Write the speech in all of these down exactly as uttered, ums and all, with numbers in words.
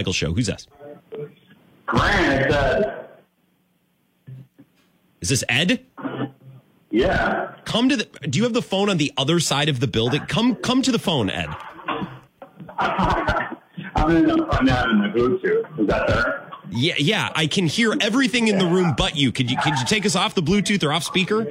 Michaels Show. Who's this? Grant, uh, Is this Ed? yeah. Come to the. Do you have the phone on the other side of the building? Come, come to the phone, Ed. I'm in the, I'm not in the Bluetooth. Is that there? Yeah, yeah. I can hear everything in the room but you. Could you, could you take us off the Bluetooth or off speaker?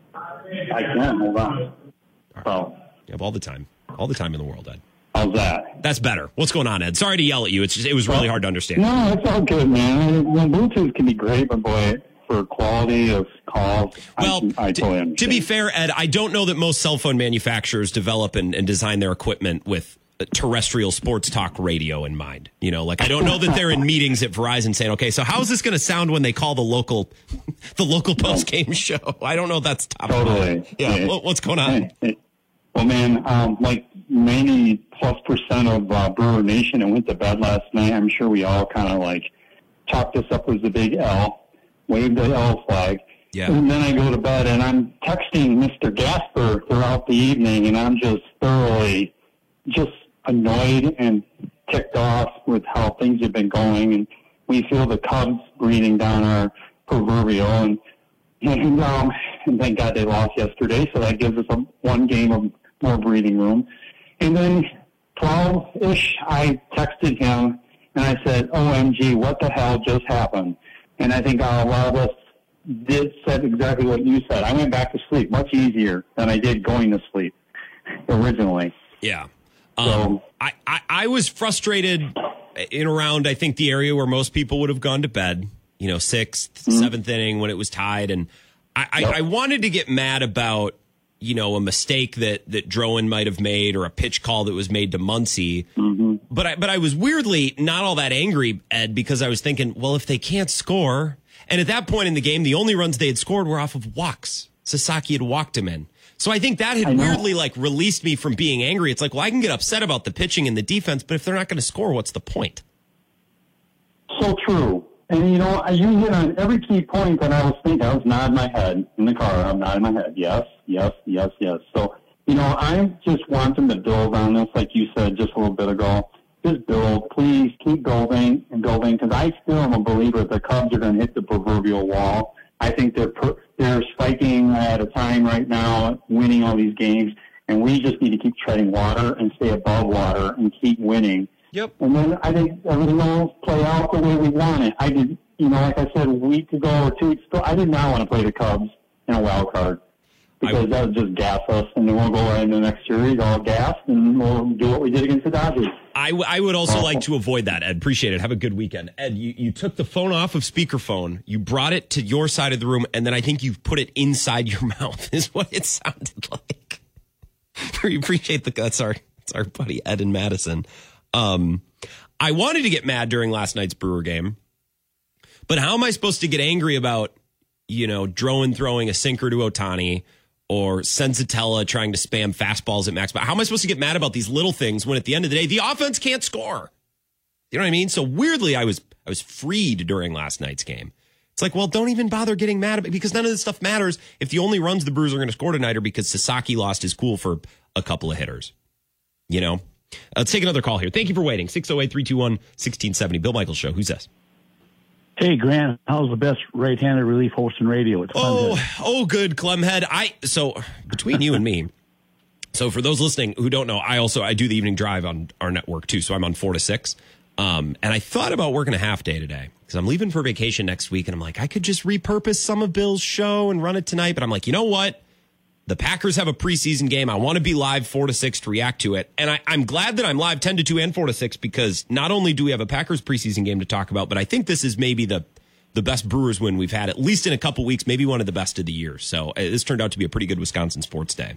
I can. Hold on. Oh. You have all the time, all the time in the world, Ed. How's that? That's better. What's going on, Ed? Sorry to yell at you. It's just, it was really hard to understand. No, it's all good, man. Well, Bluetooth can be great, but boy, for quality of calls, Well, I, I totally understand. to be fair, Ed, I don't know that most cell phone manufacturers develop and, and design their equipment with terrestrial sports talk radio in mind. You know, like I don't know that they're in meetings at Verizon saying, okay, so how is this going to sound when they call the local, the local post game show? I don't know. If that's top Totally. Of mind. Yeah. Yeah. What, what's going on? Well, man, um, like ninety plus percent of uh, Brewer Nation that went to bed last night, I'm sure we all kind of like chalked this up as the big L, waved the L flag. Yeah. And then I go to bed and I'm texting Mister Gasper throughout the evening, and I'm just thoroughly just annoyed and ticked off with how things have been going. And we feel the Cubs breathing down our proverbial. And, and, um, and thank God they lost yesterday, so that gives us a, one game of more breathing room. And then twelve-ish, I texted him, and I said, O M G, what the hell just happened? And I think a lot of us did said exactly what you said. I went back to sleep much easier than I did going to sleep originally. Yeah. Um, So, I, I, I was frustrated in around, I think, the area where most people would have gone to bed, you know, sixth, mm-hmm. seventh inning when it was tied. And I, I, yep. I wanted to get mad about, you know, a mistake that, that Drowan might have made or a pitch call that was made to Muncy. Mm-hmm. But I, but I was weirdly not all that angry, Ed, because I was thinking, well, if they can't score. And at that point in the game, the only runs they had scored were off of walks. Sasaki had walked him in. So I think that had weirdly like released me from being angry. It's like, well, I can get upset about the pitching and the defense, but if they're not going to score, what's the point? So true. And, you know, you hit on every key point that I was thinking. I was nodding my head in the car. I'm nodding my head. Yes, yes, yes, yes. So, you know, I just want them to build on this, like you said just a little bit ago. Just build. Please keep building and building, because I still am a believer that the Cubs are going to hit the proverbial wall. I think they're per, they're spiking at a time right now, winning all these games, and we just need to keep treading water and stay above water and keep winning. Yep. And then I think everything will play out the way we want it. I did, you know, like I said a week ago or two weeks ago, I did not want to play the Cubs in a wild card because I, that would just gas us, and then we'll go right into the next series all gassed, and we'll do what we did against the Dodgers. I, w- I would also like to avoid that, Ed. Appreciate it. Have a good weekend. Ed, you, you took the phone off of speakerphone, you brought it to your side of the room, and then I think you put it inside your mouth is what it sounded like. We appreciate the that's our, that's our buddy Ed in Madison. Um, I wanted to get mad during last night's Brewer game, but how am I supposed to get angry about, you know, Drowan throwing a sinker to Ohtani or Senzatella trying to spam fastballs at Max? How am I supposed to get mad about these little things when at the end of the day, the offense can't score? You know what I mean? So weirdly, I was, I was freed during last night's game. It's like, well, don't even bother getting mad at it because none of this stuff matters if the only runs the Brewers are going to score tonight are because Sasaki lost his cool for a couple of hitters, you know? Let's take another call here. Thank you for waiting. six oh eight, three two one, one six seven oh. Bill Michaels Show. Who's this? Hey, Grant, how's the best right-handed relief host in radio? It's oh, Clemhead. oh, good, Clemhead. I so between you and me. So for those listening who don't know, I also I do the evening drive on our network too. So I'm on four to six. Um, and I thought about working a half day today because I'm leaving for vacation next week, and I'm like, I could just repurpose some of Bill's show and run it tonight. But I'm like, you know what? The Packers have a preseason game. I want to be live four to six to react to it. And I, I'm glad that I'm live ten to two and four to six because not only do we have a Packers preseason game to talk about, but I think this is maybe the the best Brewers win we've had, at least in a couple weeks, maybe one of the best of the year. So uh, this turned out to be a pretty good Wisconsin sports day.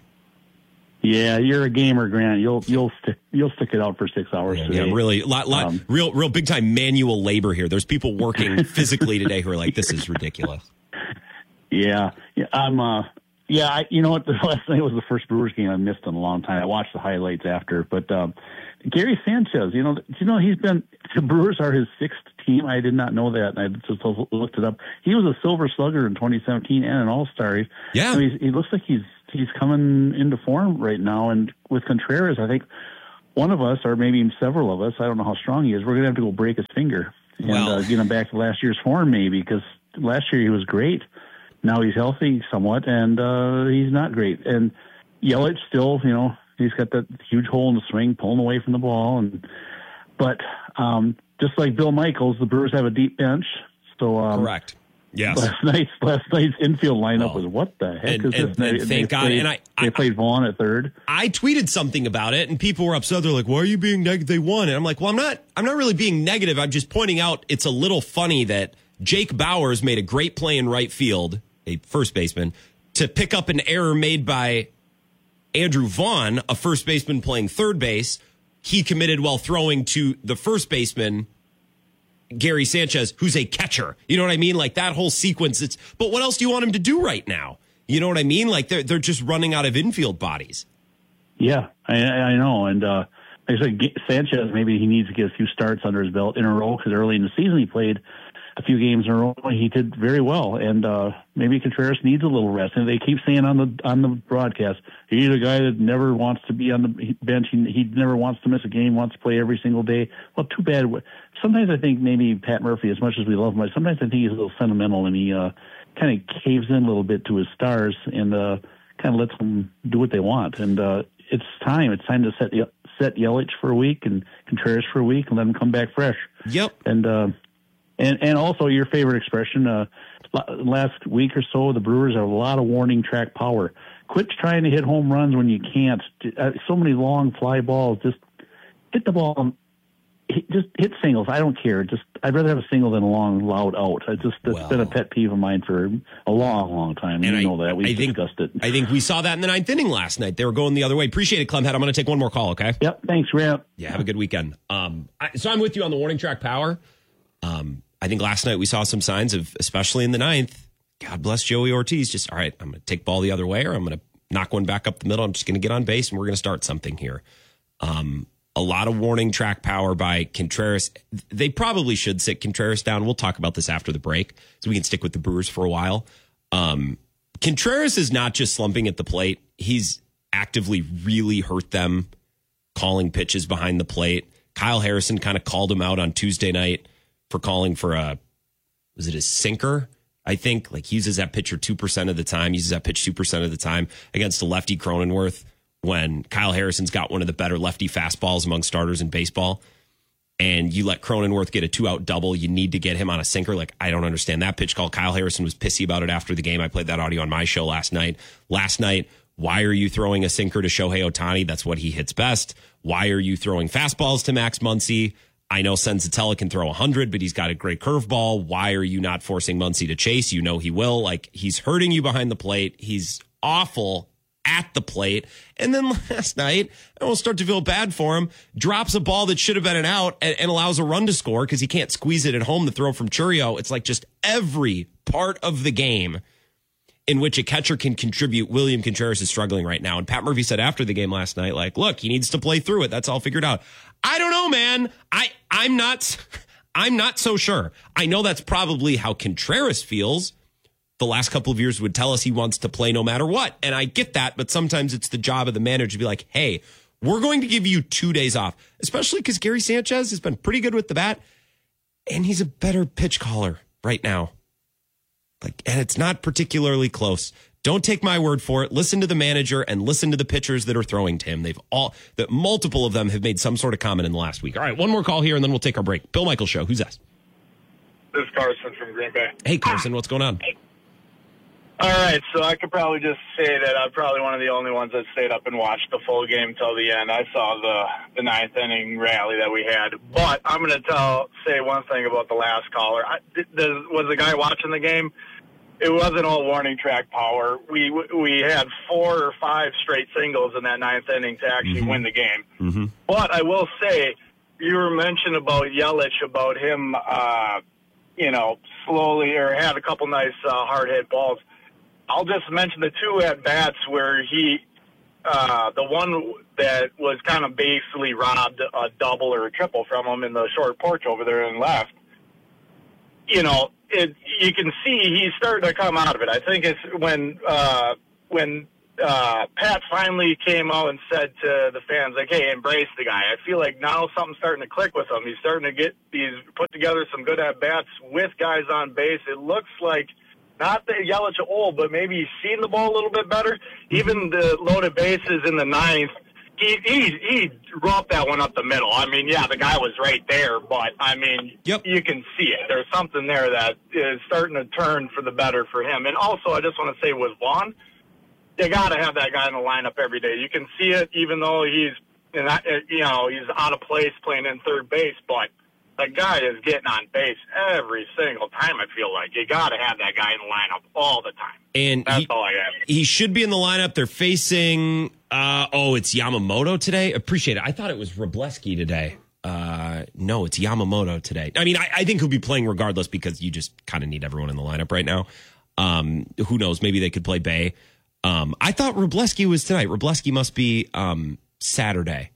Yeah, you're a gamer, Grant. You'll you'll stick you'll stick it out for six hours. Yeah, today. yeah really, lot, lot, um, real, real big time manual labor here. There's people working physically today who are like, this is ridiculous. Yeah, yeah, I'm. Uh, yeah, I, you know what? The last night was the first Brewers game I missed in a long time. I watched the highlights after, but um, Gary Sanchez, you know, you know he's been the Brewers are his sixth team. I did not know that. I just looked it up. He was a Silver Slugger in twenty seventeen and an All Star. Yeah, so he's, he looks like he's. He's coming into form right now, and with Contreras, I think one of us, or maybe even several of us, I don't know how strong he is, we're going to have to go break his finger and Well. uh, get him back to last year's form, maybe, because last year he was great. Now he's healthy somewhat, and uh, he's not great. And Yelich still, you know, he's got that huge hole in the swing, pulling away from the ball. And but um, just like Bill Michaels, the Brewers have a deep bench. So um, Correct. Yes. Last night's last night's infield lineup Well, was what the heck and- is and- this? and They- thank they God. Played, And I- they I- played Vaughn at third. I tweeted something about it, and people were upset. They're like, "Why are you being negative? They won." And I'm like, "Well, I'm not. I'm not really being negative. I'm just pointing out it's a little funny that Jake Bauers made a great play in right field, a first baseman, to pick up an error made by Andrew Vaughn, a first baseman playing third base. He committed while throwing to the first baseman, Gary Sanchez, who's a catcher. You know what I mean? Like that whole sequence. It's but what else do you want him to do right now? You know what I mean? Like they're they're just running out of infield bodies. Yeah, I, I know. And uh, like I said, G- Sanchez, maybe he needs to get a few starts under his belt in a row because early in the season he played a few games in a row. He did very well, and uh, maybe Contreras needs a little rest. And they keep saying on the on the broadcast, he's a guy that never wants to be on the bench. He, he never wants to miss a game. Wants to play every single day. Well, too bad. Sometimes I think maybe Pat Murphy, as much as we love him, sometimes I think he's a little sentimental, and he uh, kind of caves in a little bit to his stars and uh, kind of lets them do what they want. And uh, it's time. It's time to set set Yelich for a week and Contreras for a week, and let them come back fresh. Yep. And. Uh, And and also your favorite expression, uh, last week or so, the Brewers have a lot of warning track power. Quit trying to hit home runs when you can't. Uh, so many long fly balls. Just hit the ball. And hit, just hit singles. I don't care. Just I'd rather have a single than a long, loud out. I just It's Well, been a pet peeve of mine for a long, long time. And you I, know that. We've I think, discussed it. I think we saw that in the ninth inning last night. They were going the other way. Appreciate it, Clemhead. I'm going to take one more call, okay? Yep. Thanks, Grant. Yeah, have a good weekend. Um, I, so I'm with you on the warning track power. Um, I think last night we saw some signs of, especially in the ninth, God bless Joey Ortiz. Just, all right, I'm going to take ball the other way, or I'm going to knock one back up the middle. I'm just going to get on base, and we're going to start something here. Um, a lot of warning track power by Contreras. They probably should sit Contreras down. We'll talk about this after the break, so we can stick with the Brewers for a while. Um, Contreras is not just slumping at the plate. He's actively really hurt them calling pitches behind the plate. Kyle Harrison kind of called him out on Tuesday night for calling for a, was it a sinker? I think like he uses that pitcher two percent of the time, uses that pitch two percent of the time against a lefty Cronenworth when Kyle Harrison's got one of the better lefty fastballs among starters in baseball. And you let Cronenworth get a two out double. You need to get him on a sinker. Like, I don't understand that pitch call. Kyle Harrison was pissy about it after the game. I played that audio on my show last night. Last night, why are you throwing a sinker to Shohei Ohtani? That's what he hits best. Why are you throwing fastballs to Max Muncy? I know Senzatella can throw one hundred, but he's got a great curveball. Why are you not forcing Muncy to chase? You know he will. Like, he's hurting you behind the plate. He's awful at the plate. And then last night, I will start to feel bad for him, drops a ball that should have been an out and, and allows a run to score because he can't squeeze it at home to throw from Churio. It's like just every part of the game in which a catcher can contribute. William Contreras is struggling right now. And Pat Murphy said after the game last night, like, look, he needs to play through it. That's all figured out. I don't know, man. I, I'm not, I'm not so sure. I know that's probably how Contreras feels. The last couple of years would tell us he wants to play no matter what. And I get that, but sometimes it's the job of the manager to be like, hey, we're going to give you two days off, especially because Gary Sanchez has been pretty good with the bat and he's a better pitch caller right now. Like, and it's not particularly close. Don't take my word for it. Listen to the manager and listen to the pitchers that are throwing to him. They've all, that multiple of them have made some sort of comment in the last week. All right, one more call here and then we'll take our break. Bill Michaels Show. Who's that? This is Carson from Green Bay. Hey, Carson, what's going on? All right, so I could probably just say that I'm probably one of the only ones that stayed up and watched the full game till the end. I saw the the ninth inning rally that we had, but I'm going to tell say one thing about the last caller. I, the, was the guy watching the game? It wasn't all warning track power. We we had four or five straight singles in that ninth inning to actually Mm-hmm. win the game. Mm-hmm. But I will say, you were mentioning about Yelich, about him, uh, you know, slowly or had a couple nice uh, hard hit balls. I'll just mention the two at bats where he, uh, the one that was kind of basically robbed a double or a triple from him in the short porch over there and left. You know, it, you can see he's starting to come out of it. I think it's when uh, when uh, Pat finally came out and said to the fans, like, hey, embrace the guy. I feel like now something's starting to click with him. He's starting to get, he's put together some good at-bats with guys on base. It looks like, not that Yelich old, but maybe he's seen the ball a little bit better. Even the loaded bases in the ninth, he, he, he roped that one up the middle. I mean, yeah, the guy was right there, but, I mean, yep. You can see it. There's something there that is starting to turn for the better for him. And also, I just want to say with Vaughn, you got to have that guy in the lineup every day. You can see it, even though he's, you know, he's out of place playing in third base, but the guy is getting on base every single time, I feel like. You got to have that guy in the lineup all the time. And that's he, all I have. He should be in the lineup. They're facing, uh, oh, it's Yamamoto today? Appreciate it. I thought it was Wrobleski today. Uh, no, it's Yamamoto today. I mean, I, I think he'll be playing regardless because you just kind of need everyone in the lineup right now. Um, who knows? Maybe they could play Bay. Um, I thought Wrobleski was tonight. Wrobleski must be um, Saturday.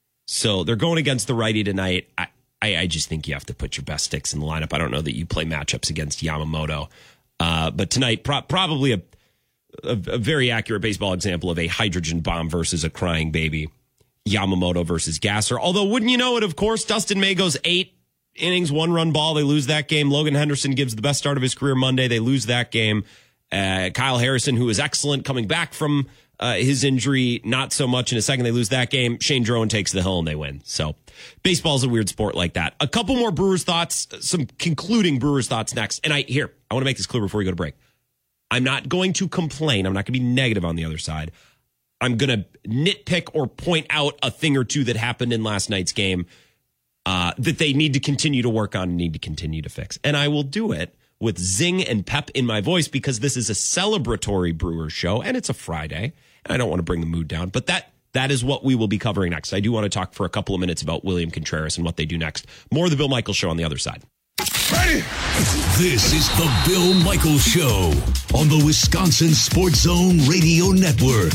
So they're going against the righty tonight. I, I, I just think you have to put your best sticks in the lineup. I don't know that you play matchups against Yamamoto. Uh, but tonight, pro- probably a, a, a very accurate baseball example of a hydrogen bomb versus a crying baby. Yamamoto versus Gasser. Although, wouldn't you know it, of course, Dustin May goes eight innings, one run ball. They lose that game. Logan Henderson gives the best start of his career Monday. They lose that game. Uh, Kyle Harrison, who is excellent coming back from uh, his injury, not so much in a second. They lose that game. Shane Drowan takes the hill and they win. So baseball's a weird sport like that. A couple more Brewers thoughts, some concluding Brewers thoughts next. And I here, I want to make this clear before we go to break. I'm not going to complain. I'm not going to be negative on the other side. I'm going to nitpick or point out a thing or two that happened in last night's game uh, that they need to continue to work on and need to continue to fix. And I will do it with zing and pep in my voice because this is a celebratory Brewers show and it's a Friday and I don't want to bring the mood down. But that that is what we will be covering next. I do want to talk for a couple of minutes about William Contreras and what they do next. More of the Bill Michaels Show on the other side. Ready? This is the Bill Michaels Show on the Wisconsin Sports Zone Radio Network.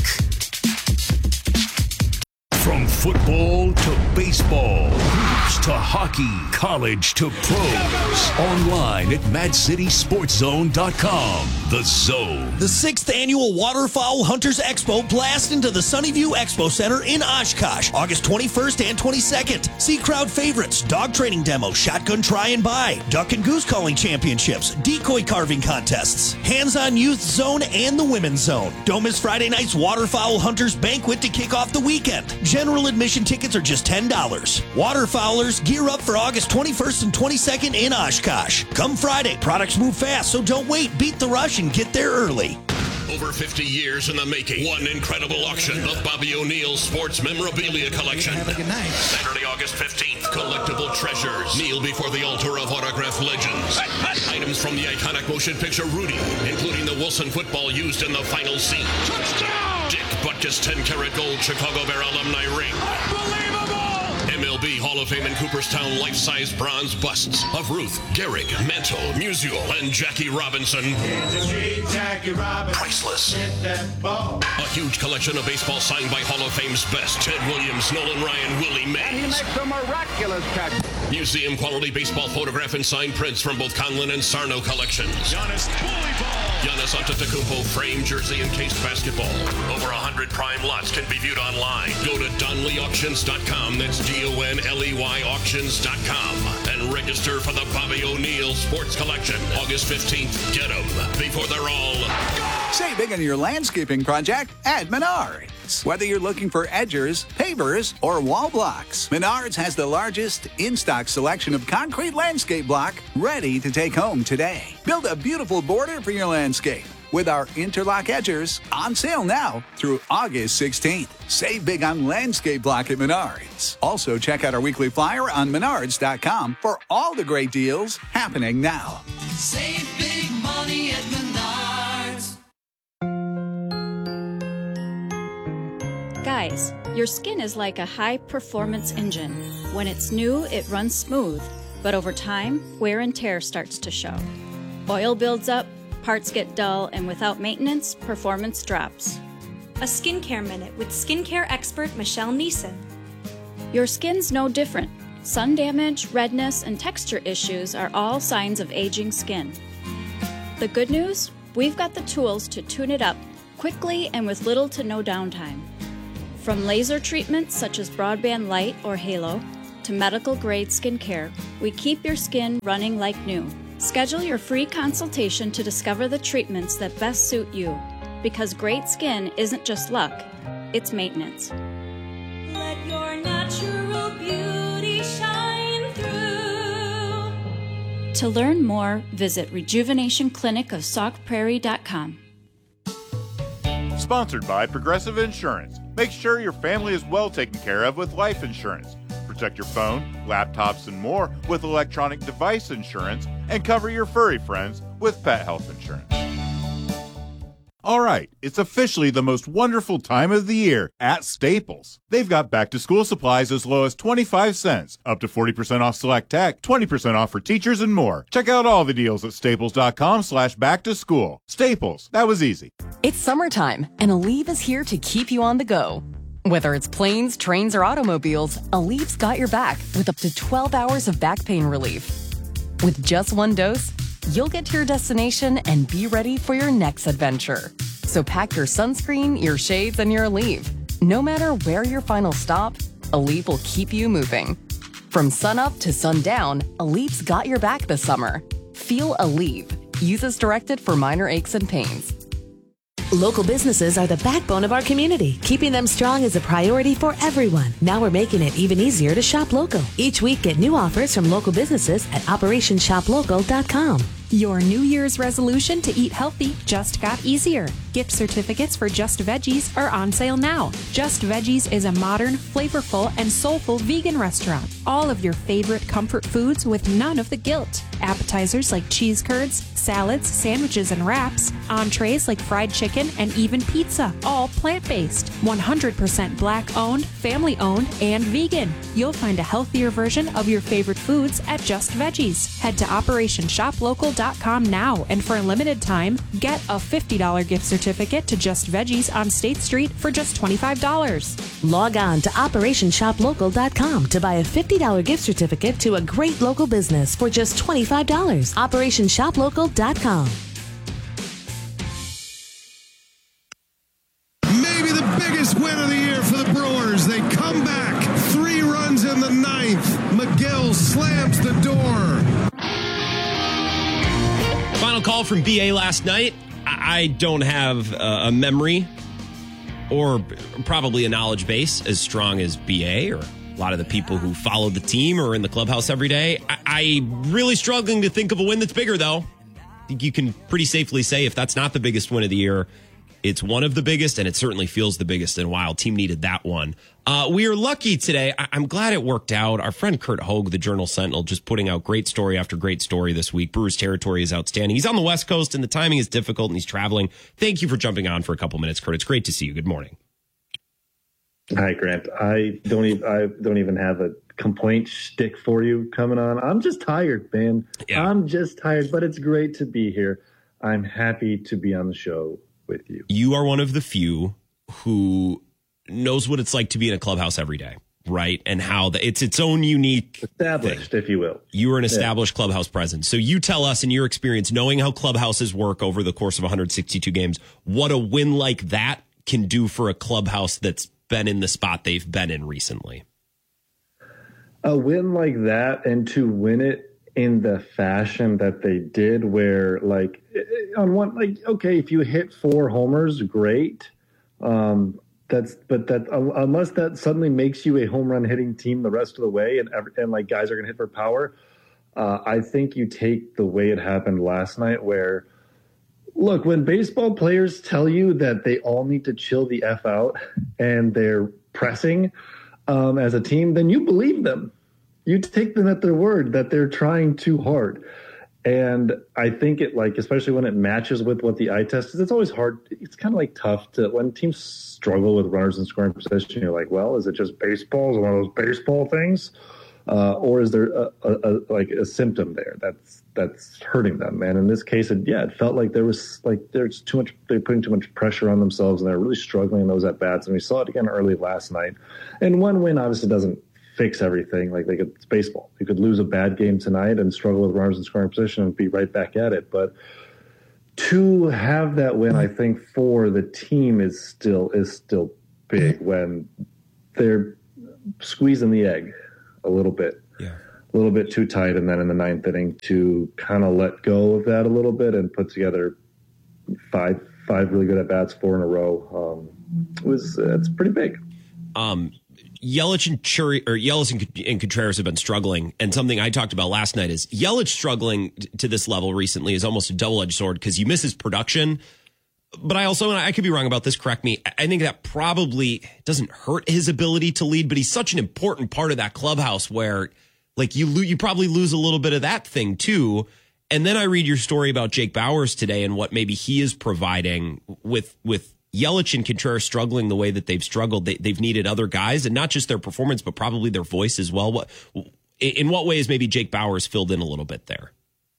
From football to baseball, hoops to hockey, college to pros. Online at mad city sports zone dot com. The Zone. The sixth annual Waterfowl Hunters Expo blast into the Sunnyview Expo Center in Oshkosh, August twenty-first and twenty-second. See crowd favorites, dog training demo, shotgun try and buy, duck and goose calling championships, decoy carving contests, hands-on youth zone and the women's zone. Don't miss Friday night's Waterfowl Hunters banquet to kick off the weekend. General admission tickets are just ten dollars. Waterfowlers, gear up for August twenty-first and twenty-second in Oshkosh. Come Friday, products move fast, so don't wait. Beat the rush and get there early. Over fifty years in the making. One incredible auction. The Bobby O'Neill Sports Memorabilia Collection. Have a good night. Saturday, August fifteenth. Collectible treasures. Kneel before the altar of autograph legends. Items from the iconic motion picture Rudy, including the Wilson football used in the final scene. Touchdown! Dick Butkus ten karat gold Chicago Bear alumni ring. Unbelievable! M L B Hall of Fame in Cooperstown life-size bronze busts of Ruth, Gehrig, Mantle, Musial, and Jackie Robinson. Jackie Robinson. Priceless. A huge collection of baseball signed by Hall of Fame's best. Ted Williams, Nolan Ryan, Willie Mays. And he makes a miraculous catch. Museum quality baseball photograph and signed prints from both Conlin and Sarno collections. Giannis bully ball. Giannis Antetokounmpo frame jersey and cased basketball. Over a hundred prime lots can be viewed online. Go to Donley Auctions dot com. That's D O N L E Y Auctions dot com. And register for the Bobby O'Neill Sports Collection. August fifteenth. Get them before they're all gone. Save big on your landscaping project at Menards. Whether you're looking for edgers, pavers, or wall blocks, Menards has the largest in-stock selection of concrete landscape block ready to take home today. Build a beautiful border for your landscape with our interlock edgers on sale now through August sixteenth. Save big on landscape block at Menards. Also, check out our weekly flyer on menards dot com for all the great deals happening now. Save big money at Menards. Guys, your skin is like a high-performance engine. When it's new, it runs smooth, but over time, wear and tear starts to show. Oil builds up, parts get dull, and without maintenance, performance drops. A skincare minute with skincare expert Michelle Neeson. Your skin's no different. Sun damage, redness, and texture issues are all signs of aging skin. The good news? We've got the tools to tune it up quickly and with little to no downtime. From laser treatments such as Broadband Light or Halo to medical-grade skincare, we keep your skin running like new. Schedule your free consultation to discover the treatments that best suit you, because great skin isn't just luck, it's maintenance. Let your natural beauty shine through. To learn more, visit rejuvenation clinic of sauk prairie dot com. Sponsored by Progressive Insurance. Make sure your family is well taken care of with life insurance. Protect your phone, laptops, and more with electronic device insurance, and cover your furry friends with pet health insurance. All right, it's officially the most wonderful time of the year at Staples. They've got back-to-school supplies as low as twenty-five cents, up to forty percent off select tech, twenty percent off for teachers, and more. Check out all the deals at staples.com slash back-to-school. Staples, that was easy. It's summertime, and Aleve is here to keep you on the go. Whether it's planes, trains, or automobiles, Aleve's got your back with up to twelve hours of back pain relief. With just one dose, you'll get to your destination and be ready for your next adventure. So pack your sunscreen, your shades, and your Aleve. No matter where your final stop, Aleve will keep you moving. From sunup to sundown, Aleve's got your back this summer. Feel Aleve. Use as directed for minor aches and pains. Local businesses are the backbone of our community. Keeping them strong is a priority for everyone. Now we're making it even easier to shop local. Each week, get new offers from local businesses at operation shop local dot com. Your New Year's resolution to eat healthy just got easier. Gift certificates for Just Veggies are on sale now. Just Veggies is a modern, flavorful, and soulful vegan restaurant. All of your favorite comfort foods with none of the guilt. Appetizers like cheese curds, salads, sandwiches, and wraps. Entrees like fried chicken and even pizza. All plant-based. one hundred percent black-owned, family-owned, and vegan. You'll find a healthier version of your favorite foods at Just Veggies. Head to operation shop local dot com now, and for a limited time, get a fifty dollars gift certificate to Just Veggies on State Street for just twenty-five dollars. Log on to operation shop local dot com to buy a fifty dollars gift certificate to a great local business for just twenty-five dollars. operation shop local dot com. Maybe the biggest win of the year for the Brewers. They come back. Three runs in the ninth. McGill slams the door. Final call from B A last night. I don't have a memory or probably a knowledge base as strong as B A or a lot of the people who follow the team or are in the clubhouse every day. I, I'm really struggling to think of a win that's bigger, though. I think you can pretty safely say if that's not the biggest win of the year, it's one of the biggest, and it certainly feels the biggest in a while. Team needed that one. Uh, we are lucky today. I- I'm glad it worked out. Our friend Kurt Hogue, the Journal Sentinel, just putting out great story after great story this week. Brewers territory is outstanding. He's on the West Coast, and the timing is difficult, and he's traveling. Thank you for jumping on for a couple minutes, Kurt. It's great to see you. Good morning. Hi, Grant. I don't even I don't even have a complaint shtick for you coming on. I'm just tired, man. Yeah. I'm just tired, but it's great to be here. I'm happy to be on the show with you. You are one of the few who knows what it's like to be in a clubhouse every day, right? And how the, it's its own unique established, thing. If you will. You are an established yeah. clubhouse presence. So you tell us, in your experience, knowing how clubhouses work over the course of one hundred sixty-two games, what a win like that can do for a clubhouse that's been in the spot they've been in recently. A win like that, and to win it in the fashion that they did, where like on one, like, okay, if you hit four homers, great. Um, that's, but that unless that suddenly makes you a home run hitting team the rest of the way, and and like guys are going to hit for power, uh, I think you take the way it happened last night, where look, when baseball players tell you that they all need to chill the F out and they're pressing um, as a team, then you believe them. You take them at their word that they're trying too hard. And I think it, like, especially when it matches with what the eye test is, it's always hard. It's kind of like tough to, when teams struggle with runners in scoring position, you're like, well, is it just baseball? Is it one of those baseball things? Uh, or is there a, a, a, like a symptom there that's that's hurting them? And in this case, it, yeah, it felt like there was like there's too much. They're putting too much pressure on themselves, and they're really struggling in those at bats. And we saw it again early last night. And one win obviously doesn't fix everything. Like they could, it's baseball. You could lose a bad game tonight and struggle with runners in scoring position and be right back at it. But to have that win, I think for the team is still is still big when they're squeezing the egg a little bit, yeah, a little bit too tight, and then in the ninth inning to kind of let go of that a little bit and put together five five really good at bats, four in a row. Um, it was uh, it's pretty big. Um, Yelich and Churi, or Yelich and, and Contreras have been struggling, and something I talked about last night is Yelich struggling to this level recently is almost a double-edged sword because you miss his production. But I also, and I could be wrong about this, correct me, I think that probably doesn't hurt his ability to lead, but he's such an important part of that clubhouse where, like, you lo- you probably lose a little bit of that thing too. And then I read your story about Jake Bauers today and what maybe he is providing with with Yelich and Contreras struggling the way that they've struggled. They, they've needed other guys, and not just their performance, but probably their voice as well. What, in what ways maybe Jake Bauers filled in a little bit there?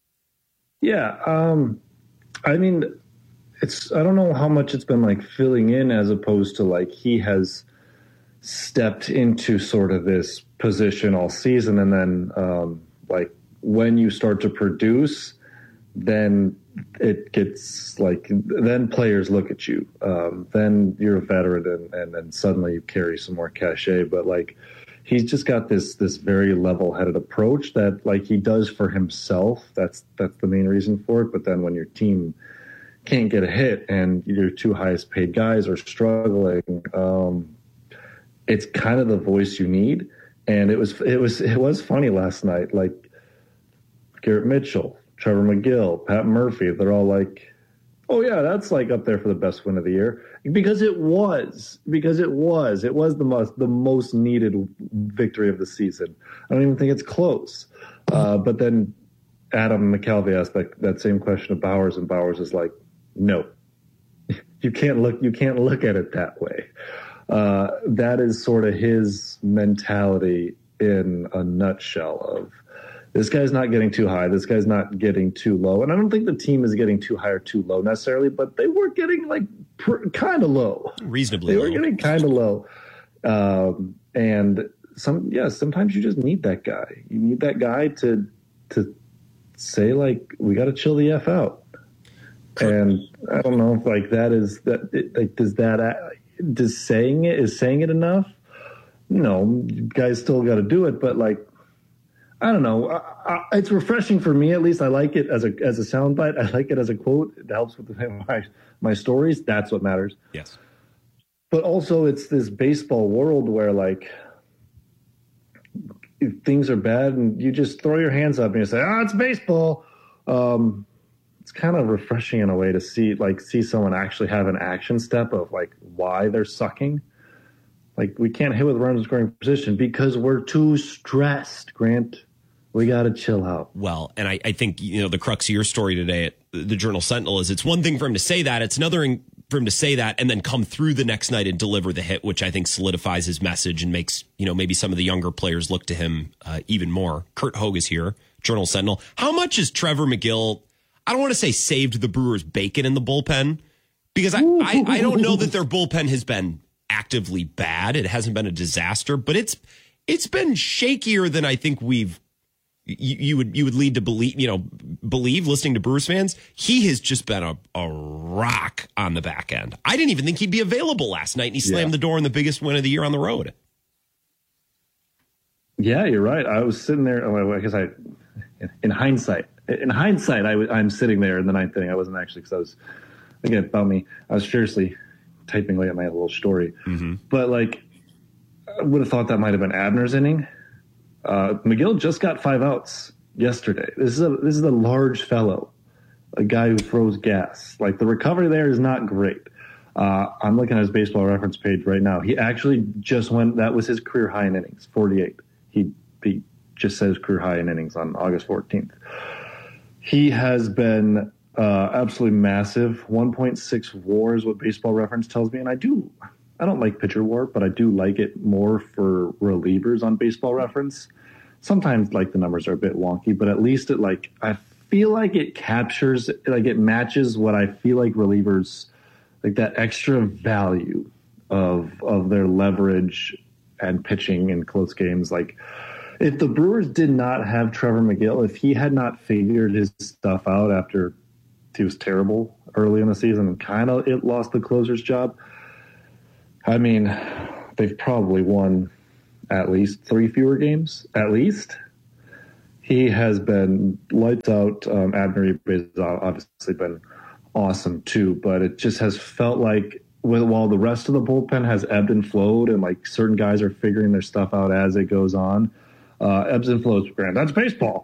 Yeah, um, I mean, it's I don't know how much it's been like filling in as opposed to like he has stepped into sort of this position all season, and then um, like when you start to produce, then it gets like then players look at you. Um, then you're a veteran, and, and then suddenly you carry some more cachet. But like he's just got this this very level-headed approach that like he does for himself. That's that's the main reason for it. But then when your team can't get a hit and your two highest paid guys are struggling, um, it's kind of the voice you need. And it was it was it was funny last night. Like Garrett Mitchell, Trevor McGill, Pat Murphy, they're all like, oh, yeah, that's like up there for the best win of the year. Because it was. Because it was. It was the most the most needed victory of the season. I don't even think it's close. Uh, but then Adam McCalvey asked that, that same question of Bauers, and Bauers is like, no. You can't look you can't look at it that way. Uh, that is sort of his mentality in a nutshell of, this guy's not getting too high. This guy's not getting too low. And I don't think the team is getting too high or too low necessarily, but they were getting like pr- kind of low. Reasonably They low. were getting kind of low. Um, and some, yeah, sometimes you just need that guy. You need that guy to, to say like, we got to chill the F out. And I don't know if like that is that, it, like, does that, does saying it, is saying it enough? No, you guys still got to do it, but like, I don't know. I, I, it's refreshing for me, at least. I like it as a as a soundbite. I like it as a quote. It helps with my my stories. That's what matters. Yes. But also, it's this baseball world where like if things are bad, and you just throw your hands up and you say, "Oh, it's baseball." Um, it's kind of refreshing in a way to see like see someone actually have an action step of like why they're sucking. Like we can't hit with runners in scoring position because we're too stressed, Grant. We got to chill out. Well, and I, I think, you know, the crux of your story today at the Journal Sentinel is it's one thing for him to say that. It's another thing for him to say that and then come through the next night and deliver the hit, which I think solidifies his message and makes, you know, maybe some of the younger players look to him uh, even more. Kurt Hogue is here, Journal Sentinel. How much is Trevor McGill, I don't want to say saved the Brewers' bacon in the bullpen, because I, I, I don't know that their bullpen has been actively bad. It hasn't been a disaster, but it's it's been shakier than I think we've You, you would you would lead to believe, you know, believe listening to Brewers fans. He has just been a, a rock on the back end. I didn't even think he'd be available last night, and he slammed yeah. the door in the biggest win of the year on the road. Yeah, you're right. I was sitting there. I guess I, in hindsight, in hindsight, I was, I'm sitting there in the ninth inning. I wasn't actually, because I was, again, about me, I was seriously typing away at my little story. Mm-hmm. But like, I would have thought that might have been Abner's inning. Uh, McGill just got five outs yesterday. This is a this is a large fellow, a guy who throws gas. Like the recovery there is not great. Uh, I'm looking at his baseball reference page right now. He actually just went. That was his career high in innings, forty-eight. He he just says career high in innings on August fourteenth. He has been uh, absolutely massive. one point six WAR is what Baseball Reference tells me, and I do. I don't like pitcher WAR, but I do like it more for relievers on Baseball Reference. Sometimes, like, the numbers are a bit wonky, but at least it, like, I feel like it captures, like, it matches what I feel like relievers, like, that extra value of of their leverage and pitching in close games. Like, if the Brewers did not have Trevor McGill, if he had not figured his stuff out after he was terrible early in the season and kind of it lost the closer's job. I mean, they've probably won at least three fewer games, at least. He has been lights out. Um, Admiral has obviously been awesome too, but it just has felt like with, while the rest of the bullpen has ebbed and flowed and like certain guys are figuring their stuff out as it goes on, uh, ebbs and flows, Grant. That's baseball.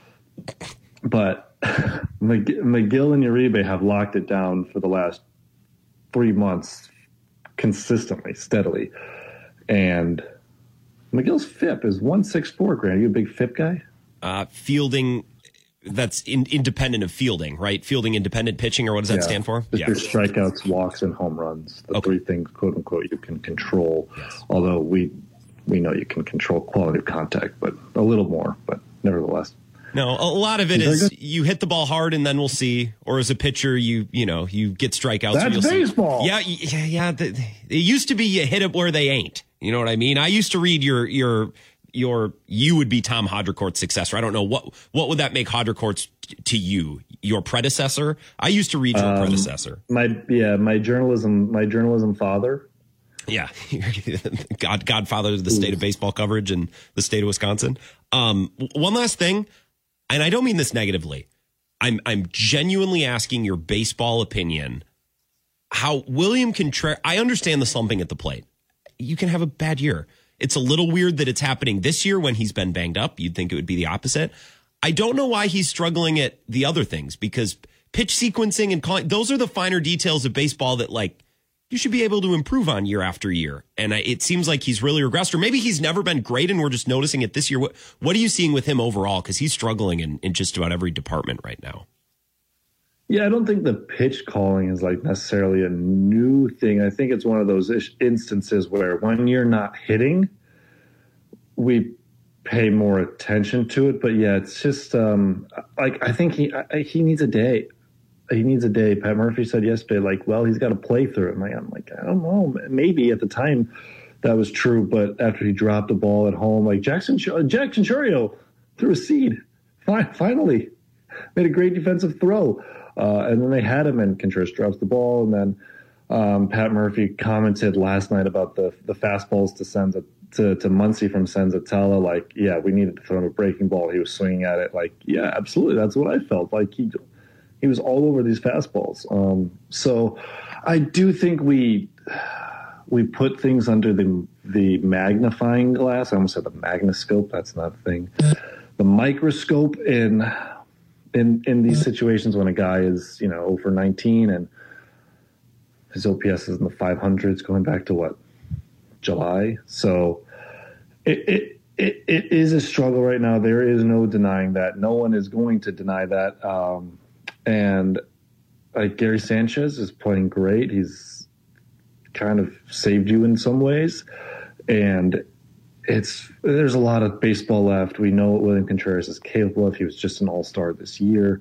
But McGill and Uribe have locked it down for the last three months consistently, steadily. And McGill's F I P is one sixty-four, Grant. Are you a big F I P guy? Uh, fielding, that's in, independent of fielding, right? Fielding independent pitching, or what does that yeah. stand for? It's yeah. your strikeouts, walks, and home runs. The okay. three things, quote unquote, you can control. Yes. Although we we know you can control quality of contact, but a little more, but nevertheless. No, a lot of it is, is you hit the ball hard and then we'll see. Or as a pitcher, you you know, you get strikeouts. That's you'll baseball. See. Yeah, yeah, yeah. The, the, it used to be you hit it where they ain't. You know what I mean? I used to read your your your you would be Tom Haudricourt's successor. I don't know what what would that make Haudricourt's t- to you, your predecessor? I used to read your um, predecessor. My yeah, my journalism my journalism father. Yeah, God Godfather of the state of baseball coverage in the state of Wisconsin. Um, one last thing. And I don't mean this negatively. I'm I'm genuinely asking your baseball opinion. How William Contreras, I understand the slumping at the plate. You can have a bad year. It's a little weird that it's happening this year when he's been banged up. You'd think it would be the opposite. I don't know why he's struggling at the other things, because pitch sequencing and calling, those are the finer details of baseball that, like, you should be able to improve on year after year. And it seems like he's really regressed, or maybe he's never been great and we're just noticing it this year. What what are you seeing with him overall? Because he's struggling in, in just about every department right now. Yeah, I don't think the pitch calling is like necessarily a new thing. I think it's one of those instances where when you're not hitting, we pay more attention to it. But yeah, it's just um, like I think he I, he needs a day. He needs a day. Pat Murphy said yesterday, like, well, he's got to play through it. I'm like, I don't know. Maybe at the time that was true, but after he dropped the ball at home, like Jackson Jackson Chourio threw a seed. Finally, made a great defensive throw, uh, and then they had him, and Contreras drops the ball, and then um, Pat Murphy commented last night about the the fastballs to Senza to to Muncy from Senzatella. Like, yeah, we needed to throw him a breaking ball. He was swinging at it. Like, yeah, absolutely. That's what I felt like. He. He was all over these fastballs. Um, so I do think we we put things under the the magnifying glass. I almost said the magnoscope. That's not a thing. The microscope in in in these situations when a guy is, you know, zero for nineteen and his O P S is in the five hundreds going back to what, July. So it it it, it is a struggle right now. There is no denying that. No one is going to deny that. Um, And like Gary Sanchez is playing great. He's kind of saved you in some ways. And it's there's a lot of baseball left. We know what William Contreras is capable of. He was just an all-star this year.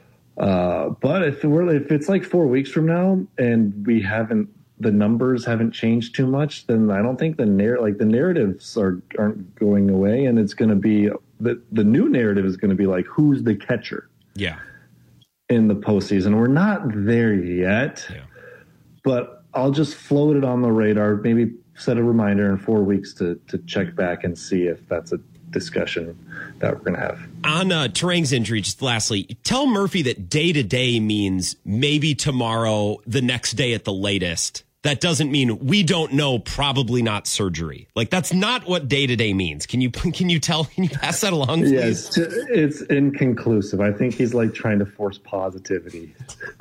Uh, but if we're if it's like four weeks from now and we haven't the numbers haven't changed too much, then I don't think the narr- like the narratives are aren't going away. And it's going to be the the new narrative is going to be like, who's the catcher? Yeah. In the postseason. We're not there yet, yeah. But I'll just float it on the radar, maybe set a reminder in four weeks to to check back and see if that's a discussion that we're going to have. On uh, Turang's injury, just lastly, tell Murphy that day-to-day means maybe tomorrow, the next day at the latest. That doesn't mean we don't know, probably not surgery. Like, that's not what day-to-day means. Can you can you tell, can you pass that along, please? Yes, it's inconclusive. I think he's like trying to force positivity.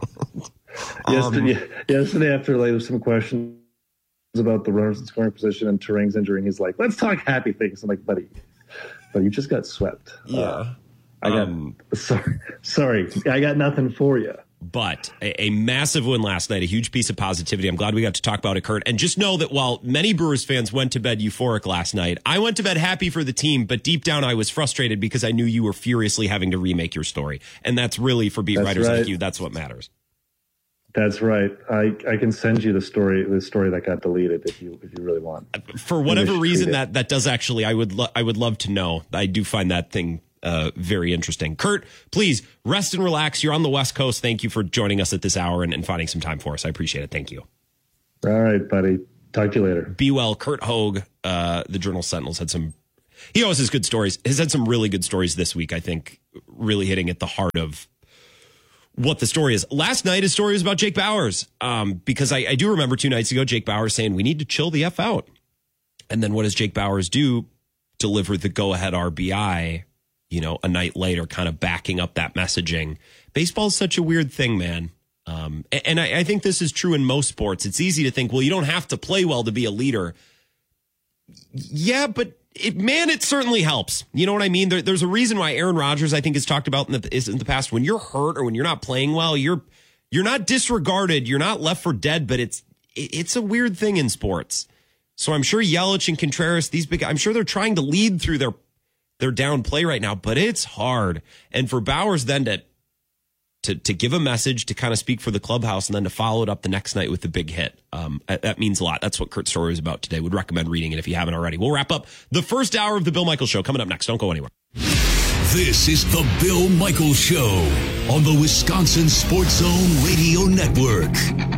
um, yesterday, yesterday, after like, there was some questions about the runners in scoring position and Turang's injury, and he's like, let's talk happy things. I'm like, buddy, but you just got swept. Yeah. Uh, I got, um, sorry, sorry, I got nothing for you. But a, a massive win last night, a huge piece of positivity. I'm glad we got to talk about it, Kurt. And just know that while many Brewers fans went to bed euphoric last night, I went to bed happy for the team, but deep down I was frustrated because I knew you were furiously having to remake your story. And that's really, for beat that's writers right. like you, that's what matters. That's right. I, I can send you the story the story that got deleted if you if you really want. For whatever reason, that, that does actually, I would lo- I would love to know. I do find that thing uh, very interesting. Kurt, please rest and relax. You're on the West Coast. Thank you for joining us at this hour and, and finding some time for us. I appreciate it. Thank you. All right, buddy. Talk to you later. Be well. Kurt Hogue, uh, the Journal Sentinels, had some, he always has good stories. Has had some really good stories this week, I think, really hitting at the heart of what the story is. Last night, his story was about Jake Bauers, um, because I, I do remember two nights ago, Jake Bauers saying, we need to chill the F out. And then what does Jake Bauers do? Deliver the go-ahead R B I, you know, a night later, kind of backing up that messaging. Baseball is such a weird thing, man. Um, and I, I think this is true in most sports. It's easy to think, well, you don't have to play well to be a leader. Yeah, but it, man, it certainly helps. You know what I mean? There, there's a reason why Aaron Rodgers, I think, has talked about in the, is in the past, when you're hurt or when you're not playing well, you're you're not disregarded, you're not left for dead, but it's it, it's a weird thing in sports. So I'm sure Yelich and Contreras, these big, I'm sure they're trying to lead through their their down play right now, but it's hard. And for Bauers then to to to give a message, to kind of speak for the clubhouse, and then to follow it up the next night with the big hit. Um, that means a lot. That's what Kurt's story is about today. Would recommend reading it if you haven't already. We'll wrap up the first hour of the Bill Michaels Show coming up next. Don't go anywhere. This is the Bill Michaels Show on the Wisconsin Sports Zone Radio Network.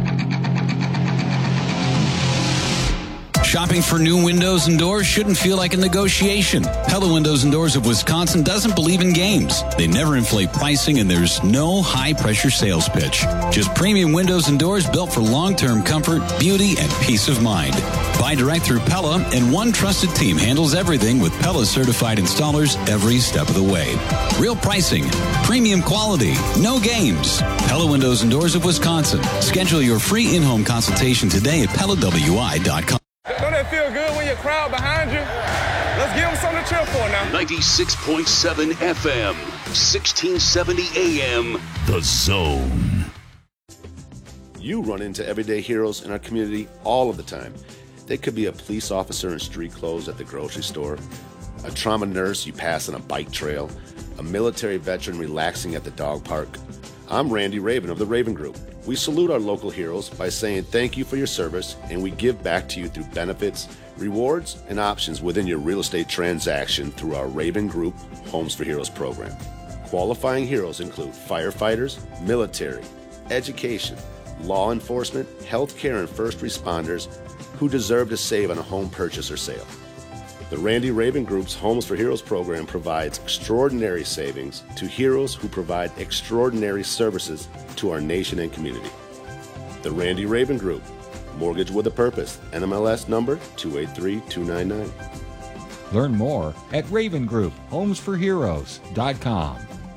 Shopping for new windows and doors shouldn't feel like a negotiation. Pella Windows and Doors of Wisconsin doesn't believe in games. They never inflate pricing, and there's no high-pressure sales pitch. Just premium windows and doors built for long-term comfort, beauty, and peace of mind. Buy direct through Pella, and one trusted team handles everything with Pella certified installers every step of the way. Real pricing, premium quality, no games. Pella Windows and Doors of Wisconsin. Schedule your free in-home consultation today at Pella W I dot com. Don't it feel good when your crowd behind you? Let's give them something to cheer for now. ninety-six point seven F M, sixteen seventy A M, The Zone. You run into everyday heroes in our community all of the time. They could be a police officer in street clothes at the grocery store, a trauma nurse you pass on a bike trail, a military veteran relaxing at the dog park. I'm Randy Raven of the Raven Group. We salute our local heroes by saying thank you for your service, and we give back to you through benefits, rewards, and options within your real estate transaction through our Raven Group Homes for Heroes program. Qualifying heroes include firefighters, military, education, law enforcement, healthcare, and first responders who deserve to save on a home purchase or sale. The Randy Raven Group's Homes for Heroes program provides extraordinary savings to heroes who provide extraordinary services to our nation and community. The Randy Raven Group, mortgage with a purpose, N M L S number two eight three two nine nine. Learn more at Raven Group Homes for Heroes dot com.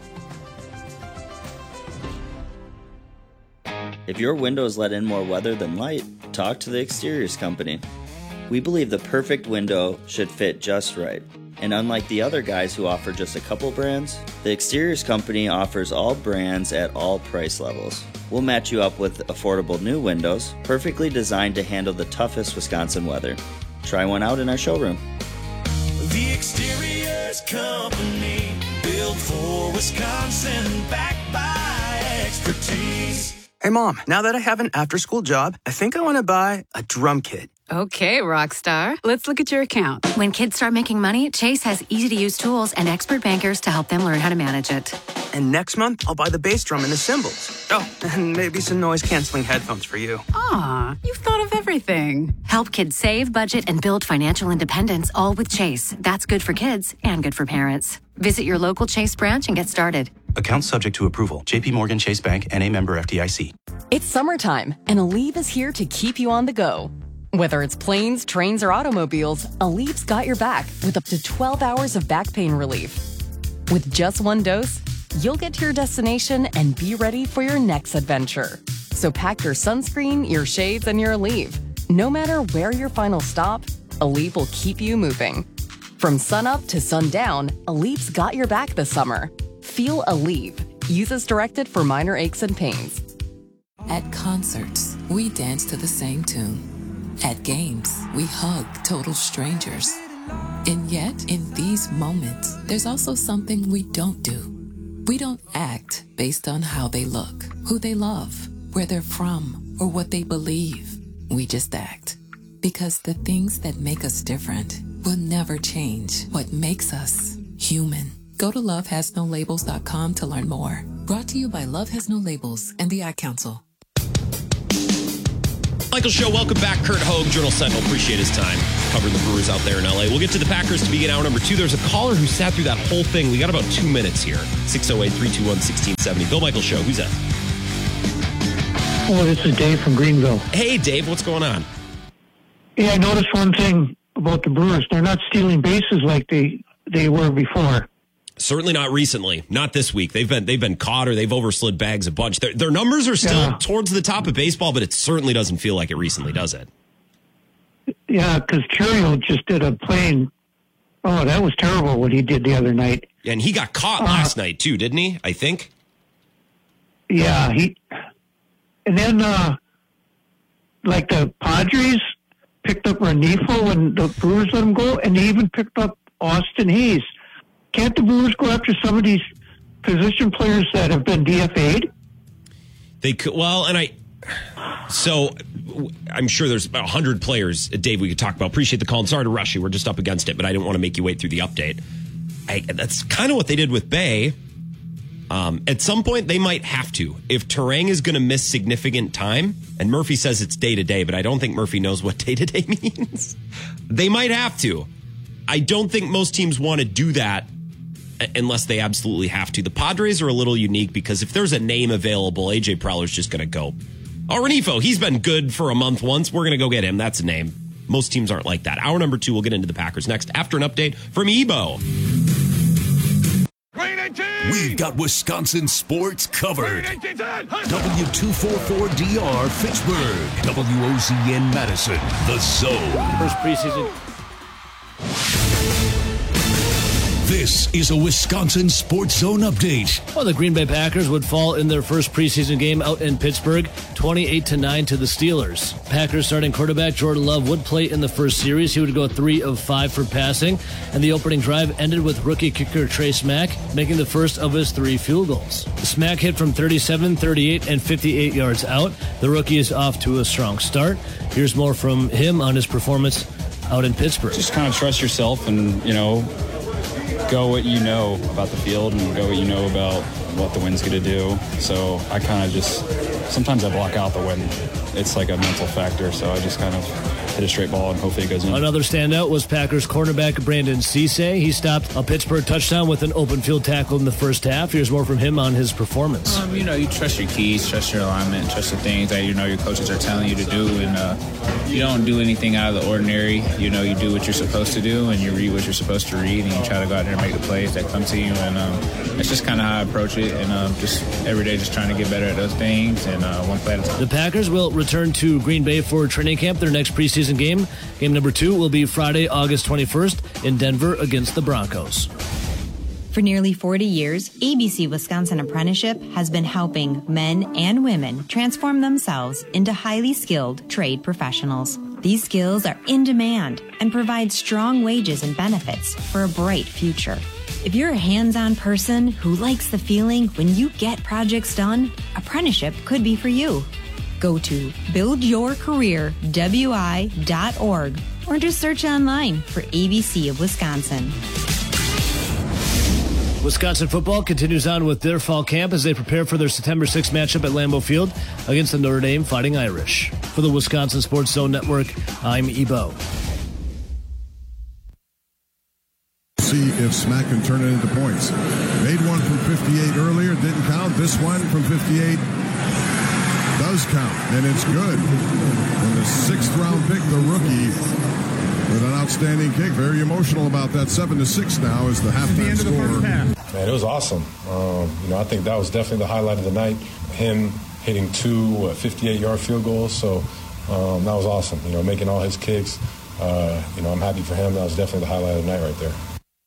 If your windows let in more weather than light, talk to the Exteriors Company. We believe the perfect window should fit just right. And unlike the other guys who offer just a couple brands, the Exteriors Company offers all brands at all price levels. We'll match you up with affordable new windows, perfectly designed to handle the toughest Wisconsin weather. Try one out in our showroom. The Exteriors Company, built for Wisconsin, backed by expertise. Hey, Mom, now that I have an after-school job, I think I want to buy a drum kit. Okay, Rockstar. Let's look at your account. When kids start making money, Chase has easy-to-use tools and expert bankers to help them learn how to manage it. And next month, I'll buy the bass drum and the cymbals. Oh, and maybe some noise-canceling headphones for you. Aw, you've thought of everything. Help kids save, budget, and build financial independence, all with Chase. That's good for kids and good for parents. Visit your local Chase branch and get started. Account subject to approval. J P Morgan Chase Bank, N A member F D I C. It's summertime, and Aleve is here to keep you on the go. Whether it's planes, trains, or automobiles, Aleve's got your back with up to twelve hours of back pain relief. With just one dose, you'll get to your destination and be ready for your next adventure. So pack your sunscreen, your shades, and your Aleve. No matter where your final stop, Aleve will keep you moving. From sunup to sundown, Aleve's got your back this summer. Feel Aleve. Use as directed for minor aches and pains. At concerts, we dance to the same tune. At games, we hug total strangers. And yet, in these moments, there's also something we don't do. We don't act based on how they look, who they love, where they're from, or what they believe. We just act. Because the things that make us different will never change what makes us human. Go to love has no labels dot com to learn more. Brought to you by Love Has No Labels and the Ad Council. Michael Show, welcome back. Kurt Hogue, Journal Sentinel. Appreciate his time covering the Brewers out there in L A. We'll get to the Packers to begin hour number two. There's a caller who sat through that whole thing. We got about two minutes here. six oh eight, three two one, one six seven oh. Bill Michael Show, who's that? Oh, this is Dave from Greenville. Hey, Dave, what's going on? Yeah, I noticed one thing about the Brewers. They're not stealing bases like they, they were before. Certainly not recently. Not this week. They've been they've been caught or they've overslid bags a bunch. Their, their numbers are still yeah. towards the top of baseball, but it certainly doesn't feel like it recently, does it? Yeah, because Churiel just did a plain. Oh, that was terrible what he did the other night. And he got caught uh, last night too, didn't he? I think. Yeah, he. And then, uh, like the Padres picked up Renifo and the Brewers let him go, and they even picked up Austin Hayes. Can't the Brewers go after some of these position players that have been D F A'd? They could. Well, and I. So I'm sure there's about one hundred players, Dave, we could talk about. Appreciate the call. And sorry to rush you. We're just up against it, but I didn't want to make you wait through the update. I, that's kind of what they did with Bay. Um, at some point, they might have to. If Turang is going to miss significant time, and Murphy says it's day-to-day, but I don't think Murphy knows what day-to-day means, they might have to. I don't think most teams want to do that unless they absolutely have to. The Padres are a little unique because if there's a name available, A J Prowler's just going to go. Oh, Renifo, he's been good for a month once. We're going to go get him. That's a name. Most teams aren't like that. Hour number two, we'll get into the Packers next after an update from Ebo. We've got Wisconsin sports covered. W two forty-four D R Fitchburg. W O Z N Madison. The Zone. First preseason. This is a Wisconsin Sports Zone update. Well, the Green Bay Packers would fall in their first preseason game out in Pittsburgh, twenty-eight to nine to the Steelers. Packers starting quarterback Jordan Love would play in the first series. He would go three of five for passing, and the opening drive ended with rookie kicker Trey Smack making the first of his three field goals. Smack hit from thirty-seven, thirty-eight, and fifty-eight yards out. The rookie is off to a strong start. Here's more from him on his performance out in Pittsburgh. Just kind of trust yourself and, you know, go what you know about the field and go what you know about what the wind's going to do. So I kind of just, sometimes I block out the wind. It's like a mental factor, so I just kind of hit a straight ball and hopefully it goes in. Another standout was Packers cornerback Brandon Cisse. He stopped a Pittsburgh touchdown with an open field tackle in the first half. Here's more from him on his performance. Um, you know, you trust your keys, trust your alignment, trust the things that, you know, your coaches are telling you to do, and uh, you don't do anything out of the ordinary. You know, you do what you're supposed to do, and you read what you're supposed to read, and you try to go out there and make the plays that come to you, and um, that's just kind of how I approach it, and um, just every day just trying to get better at those things, and uh, one play at a time. The Packers will return to Green Bay for training camp, their next preseason game. Game number two will be Friday, August twenty-first in Denver against the Broncos. For nearly forty years, A B C Wisconsin Apprenticeship has been helping men and women transform themselves into highly skilled trade professionals. These skills are in demand and provide strong wages and benefits for a bright future. If you're a hands-on person who likes the feeling when you get projects done, apprenticeship could be for you. Go to build your career w i dot org or just search online for A B C of Wisconsin. Wisconsin football continues on with their fall camp as they prepare for their September sixth matchup at Lambeau Field against the Notre Dame Fighting Irish. For the Wisconsin Sports Zone Network, I'm Ebo. See if Smack can turn it into points. Made one from fifty-eight earlier, didn't count. This one from fifty-eight does count, and it's good. And the sixth round pick, the rookie, with an outstanding kick. Very emotional about that. Seven to six now is the halftime score. Man, it was awesome. Um, you know, I think that was definitely the highlight of the night. Him hitting two fifty-eight yard field goals. So um, that was awesome. You know, making all his kicks. Uh, you know, I'm happy for him. That was definitely the highlight of the night right there.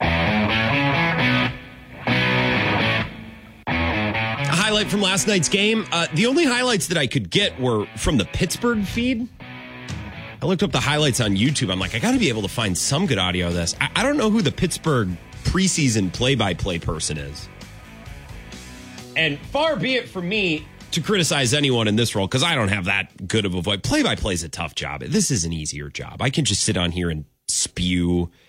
Highlight from last night's game. Uh, the only highlights that I could get were from the Pittsburgh feed. I looked up the highlights on YouTube. I'm like, I got to be able to find some good audio of this. I, I don't know who the Pittsburgh preseason play-by-play person is. And far be it from me to criticize anyone in this role, because I don't have that good of a voice. Play-by-play is a tough job. This is an easier job. I can just sit on here and spew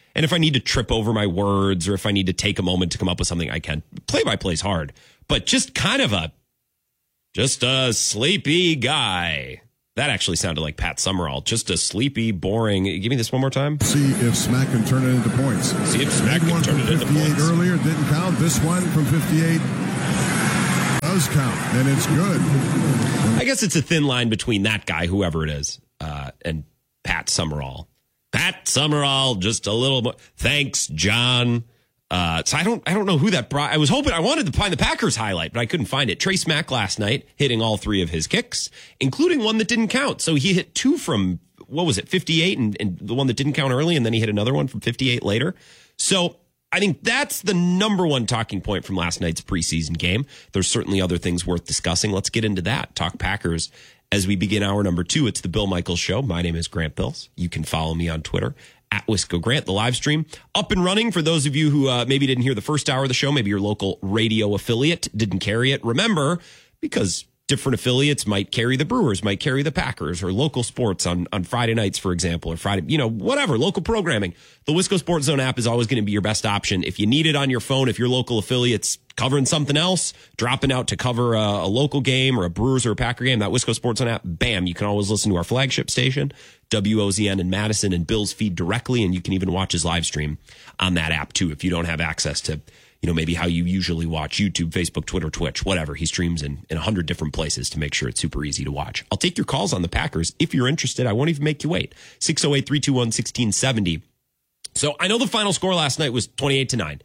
And if I need to trip over my words or if I need to take a moment to come up with something, I can. Play-by-play is hard. But just kind of a, just a sleepy guy. That actually sounded like Pat Summerall. Just a sleepy, boring. Give me this one more time. See if Smack can turn it into points. See if Smack can turn it into points. Earlier didn't count. This one from fifty-eight does count, and it's good. I guess it's a thin line between that guy, whoever it is, uh, and Pat Summerall. Pat Summerall, just a little more. Thanks, John. Uh, so I don't, I don't know who that brought. I was hoping I wanted to find the Packers highlight, but I couldn't find it. Trace Mack last night hitting all three of his kicks, including one that didn't count. So he hit two from, what was it, fifty-eight, and, and the one that didn't count early, and then he hit another one from fifty-eight later. So I think that's the number one talking point from last night's preseason game. There's certainly other things worth discussing. Let's get into that. Talk Packers as we begin hour number two. It's the Bill Michaels Show. My name is Grant Bills. You can follow me on Twitter at Wisco Grant. The live stream up and running for those of you who uh, maybe didn't hear the first hour of the show. Maybe your local radio affiliate didn't carry it. Remember, because different affiliates might carry the Brewers, might carry the Packers, or local sports on, on Friday nights, for example, or Friday, you know, whatever, local programming. The Wisco Sports Zone app is always going to be your best option. If you need it on your phone, if your local affiliate's covering something else, dropping out to cover a, a local game or a Brewers or a Packer game, that Wisco Sports Zone app, bam, you can always listen to our flagship station, W O Z N in Madison, and Bill's feed directly, and you can even watch his live stream on that app too if you don't have access to, you know, maybe how you usually watch YouTube, Facebook, Twitter, Twitch, whatever. He streams in in a hundred different places to make sure it's super easy to watch. I'll take your calls on the Packers. If you're interested, I won't even make you wait. six oh eight, three two one, one six seven oh. So I know the final score last night was twenty-eight to nine.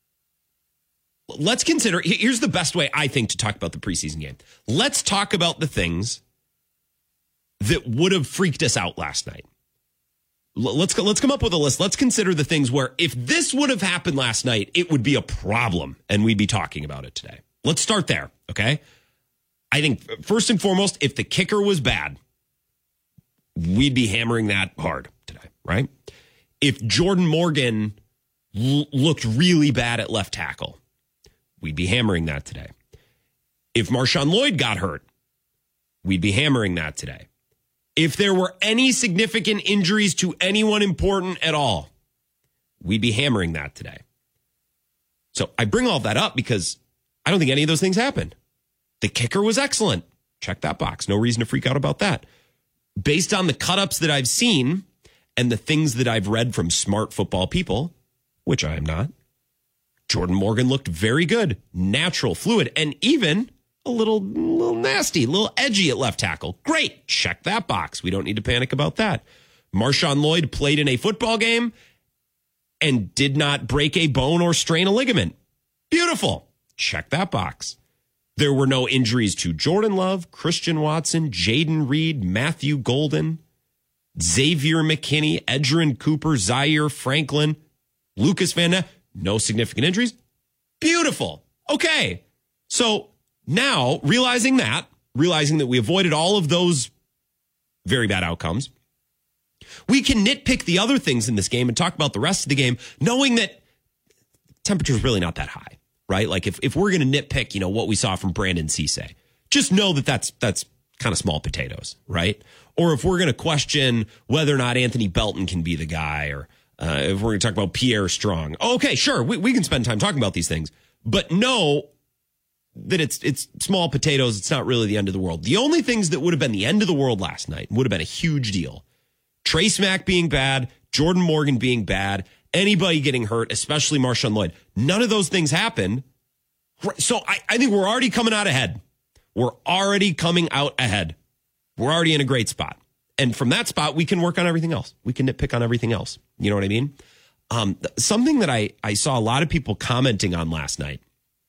Let's consider, here's the best way I think to talk about the preseason game. Let's talk about the things that would have freaked us out last night. Let's go, let's come up with a list. Let's consider the things where if this would have happened last night, it would be a problem and we'd be talking about it today. Let's start there, okay? I think first and foremost, if the kicker was bad, we'd be hammering that hard today, right? If Jordan Morgan l- looked really bad at left tackle, we'd be hammering that today. If Marshawn Lloyd got hurt, we'd be hammering that today. If there were any significant injuries to anyone important at all, we'd be hammering that today. So I bring all that up because I don't think any of those things happened. The kicker was excellent. Check that box. No reason to freak out about that. Based on the cut-ups that I've seen and the things that I've read from smart football people, which I am not, Jordan Morgan looked very good, natural, fluid, and even a little, little nasty, a little edgy at left tackle. Great. Check that box. We don't need to panic about that. Marshawn Lloyd played in a football game and did not break a bone or strain a ligament. Beautiful. Check that box. There were no injuries to Jordan Love, Christian Watson, Jaden Reed, Matthew Golden, Xavier McKinney, Edgerrin Cooper, Zaire Franklin, Lucas Van Ness. No significant injuries. Beautiful. Okay. So now, realizing that, realizing that we avoided all of those very bad outcomes, we can nitpick the other things in this game and talk about the rest of the game, knowing that temperature is really not that high, right? Like if, if we're going to nitpick, you know, what we saw from Brandon Cisse, just know that that's, that's kind of small potatoes, right? Or if we're going to question whether or not Anthony Belton can be the guy, or uh, if we're going to talk about Pierre Strong, okay, sure, we, we can spend time talking about these things, but know that it's it's small potatoes. It's not really the end of the world. The only things that would have been the end of the world last night would have been a huge deal. Trace Mack being bad, Jordan Morgan being bad, anybody getting hurt, especially Marshawn Lloyd. None of those things happened. So I, I think we're already coming out ahead. We're already coming out ahead. We're already in a great spot. And from that spot, we can work on everything else. We can nitpick on everything else. You know what I mean? Um, something that I, I saw a lot of people commenting on last night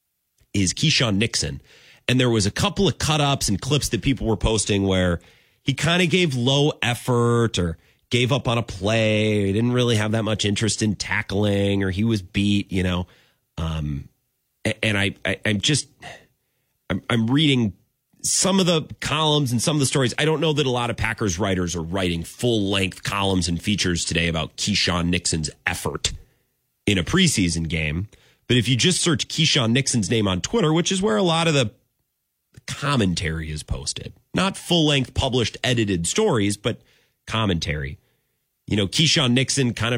is Keyshawn Nixon. And there was a couple of cut-ups and clips that people were posting where he kind of gave low effort or gave up on a play. He didn't really have that much interest in tackling, or he was beat, you know. Um, and I, I, I'm just, I'm, I'm reading some of the columns and some of the stories. I don't know that a lot of Packers writers are writing full-length columns and features today about Keyshawn Nixon's effort in a preseason game. But if you just search Keyshawn Nixon's name on Twitter, which is where a lot of the commentary is posted, not full-length published edited stories, but commentary. You know, Keyshawn Nixon kind of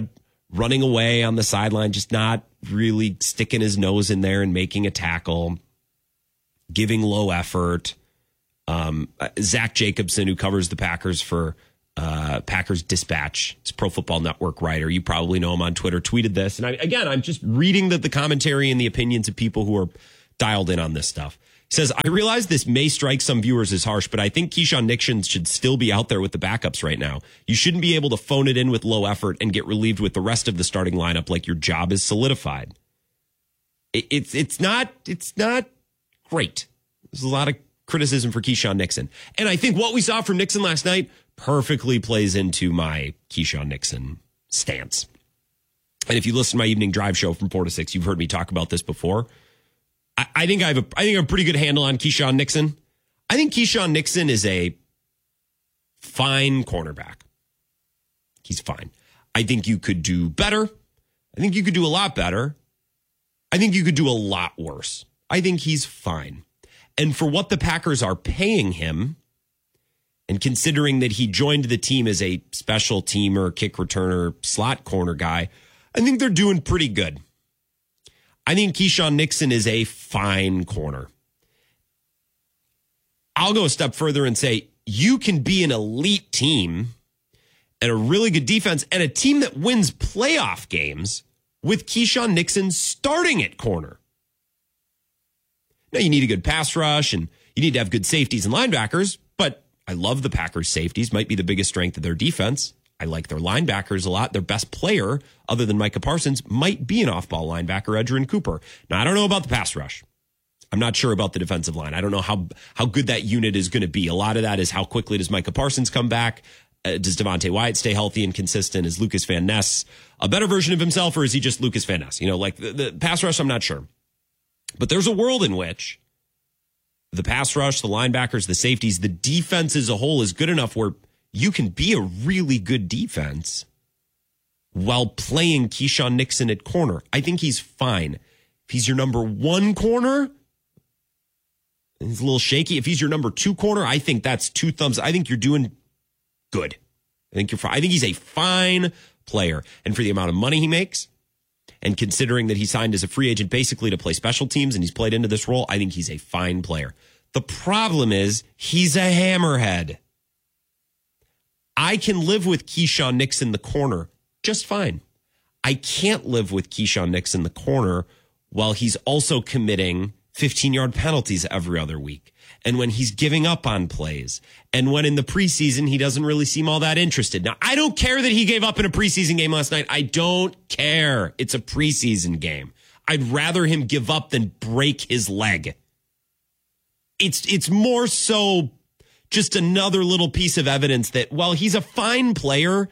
running away on the sideline, just not really sticking his nose in there and making a tackle, giving low effort. Um, Zach Jacobson, who covers the Packers for uh, Packers Dispatch, it's a Pro Football Network writer. You probably know him on Twitter, tweeted this. And I, again, I'm just reading the, the commentary and the opinions of people who are dialed in on this stuff. He says, I realize this may strike some viewers as harsh, but I think Keyshawn Nixon should still be out there with the backups right now. You shouldn't be able to phone it in with low effort and get relieved with the rest of the starting lineup like your job is solidified. It, it's it's not it's not great. There's a lot of criticism for Keyshawn Nixon. And I think what we saw from Nixon last night perfectly plays into my Keyshawn Nixon stance. And if you listen to my evening drive show from four to six, you've heard me talk about this before. I, I think I have a I think I have a pretty good handle on Keyshawn Nixon. I think Keyshawn Nixon is a fine cornerback. He's fine. I think you could do better. I think you could do a lot better. I think you could do a lot worse. I think he's fine. And for what the Packers are paying him, and considering that he joined the team as a special teamer, kick returner, slot corner guy, I think they're doing pretty good. I think Keyshawn Nixon is a fine corner. I'll go a step further and say you can be an elite team and a really good defense and a team that wins playoff games with Keyshawn Nixon starting at corner. Now, you need a good pass rush and you need to have good safeties and linebackers, but I love the Packers' safeties, might be the biggest strength of their defense. I like their linebackers a lot. Their best player, other than Micah Parsons, might be an off-ball linebacker, Edgerrin Cooper. Now, I don't know about the pass rush. I'm not sure about the defensive line. I don't know how how good that unit is going to be. A lot of that is how quickly does Micah Parsons come back? Uh, does Devontae Wyatt stay healthy and consistent? Is Lucas Van Ness a better version of himself, or is he just Lucas Van Ness? You know, like the, the pass rush, I'm not sure. But there's a world in which the pass rush, the linebackers, the safeties, the defense as a whole is good enough where you can be a really good defense while playing Keyshawn Nixon at corner. I think he's fine. If he's your number one corner, he's a little shaky. If he's your number two corner, I think that's two thumbs. I think you're doing good. I think you're fine. I think he's a fine player. And for the amount of money he makes, and considering that he signed as a free agent basically to play special teams and he's played into this role, I think he's a fine player. The problem is he's a hammerhead. I can live with Keyshawn Nixon the corner just fine. I can't live with Keyshawn Nixon the corner while he's also committing fifteen-yard penalties every other week. And when he's giving up on plays. And when in the preseason, he doesn't really seem all that interested. Now, I don't care that he gave up in a preseason game last night. I don't care. It's a preseason game. I'd rather him give up than break his leg. It's, it's more so just another little piece of evidence that while he's a fine player,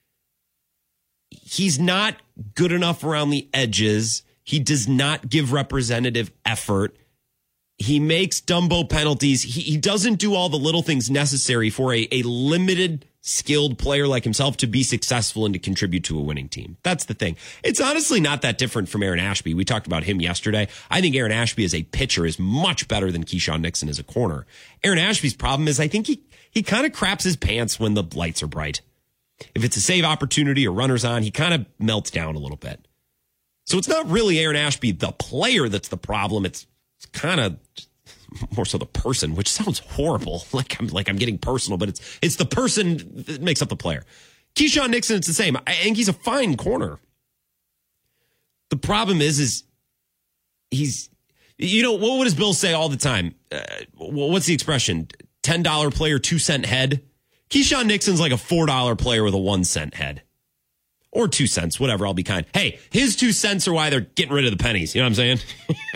he's not good enough around the edges. He does not give representative effort. He makes Dumbo penalties. He, he doesn't do all the little things necessary for a, a limited, skilled player like himself to be successful and to contribute to a winning team. That's the thing. It's honestly not that different from Aaron Ashby. We talked about him yesterday. I think Aaron Ashby as a pitcher is much better than Keyshawn Nixon as a corner. Aaron Ashby's problem is I think he, he kind of craps his pants when the lights are bright. If it's a save opportunity or runners on, he kind of melts down a little bit. So it's not really Aaron Ashby, the player, that's the problem. It's, it's kind of more so the person, which sounds horrible. Like I'm like I'm getting personal, but it's it's the person that makes up the player. Keyshawn Nixon, it's the same. I think he's a fine corner. The problem is, is he's, you know, what does Bill say all the time? Uh, what's the expression? ten dollar player, two cent head. Keyshawn Nixon's like a four dollar player with a one cent head. Or two cents, whatever, I'll be kind. Hey, his two cents are why they're getting rid of the pennies. You know what I'm saying?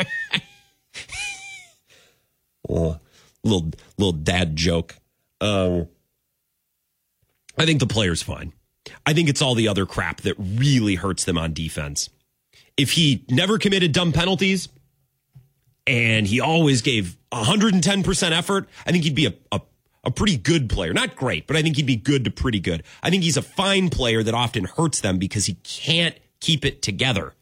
oh, little, little dad joke. Um, I think the player's fine. I think it's all the other crap that really hurts them on defense. If he never committed dumb penalties and he always gave one hundred ten percent effort, I think he'd be a, a A pretty good player. Not great, but I think he'd be good to pretty good. I think he's a fine player that often hurts them because he can't keep it together.